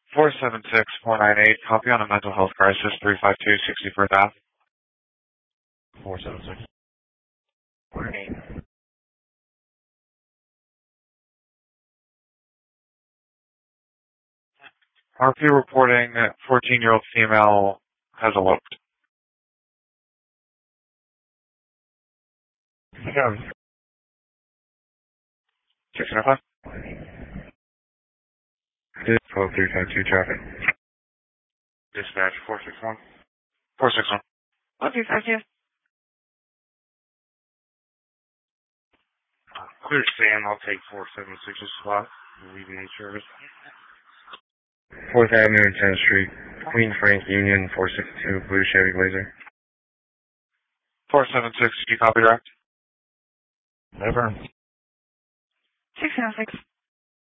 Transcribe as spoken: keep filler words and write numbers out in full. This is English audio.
four seven six four nine eight, copy on a mental health crisis, three five two sixty-first Ave. four seven six four nine eight. R P reporting fourteen-year-old female has eloped. Yeah. six oh five. twelve three five two traffic. Dispatch four six one. four six one. Okay, thank you. Clear Sam, I'll take four seven six's spot. Leaving in service. fourth Avenue and tenth Street. Queen Frank Union, four sixty-two, blue Chevy Blazer. four seven six, do you copy direct? Never. six oh six.